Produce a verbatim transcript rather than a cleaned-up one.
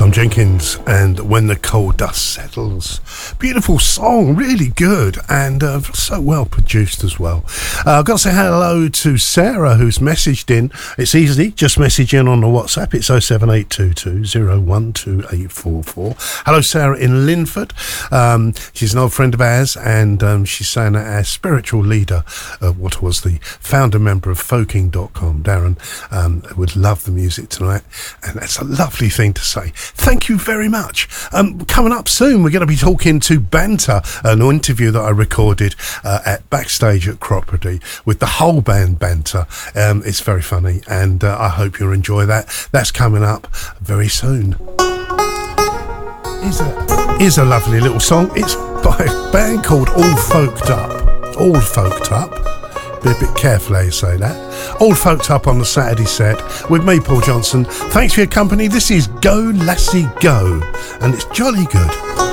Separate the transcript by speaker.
Speaker 1: Tom Jenkins and When the Coal Dust Settles. Beautiful song, really good, and uh, so well produced as well. Uh, I've got to say hello to Sarah, who's messaged in. It's easy, just message in on the WhatsApp. It's oh seven eight two two oh one two eight four four. Hello, Sarah in Linford. Um, she's an old friend of ours, and um, she's saying that our spiritual leader, uh, what was the founder member of Folking dot com, Darren, um, would love the music tonight, and that's a lovely thing to say. Thank you very much. Um, coming up soon, we're going to be talking to Banter, an interview that I recorded uh, at backstage at Cropredy with the whole band Banter. Um, it's very funny, and uh, I hope you'll enjoy that. That's coming up very soon. Here's a, here's a lovely little song. It's by a band called All Folked Up. All Folked Up. Be a bit careful how you say that. All Folked Up on the Saturday set with me, Paul Johnson. Thanks for your company. This is Go Lassie Go, and it's jolly good.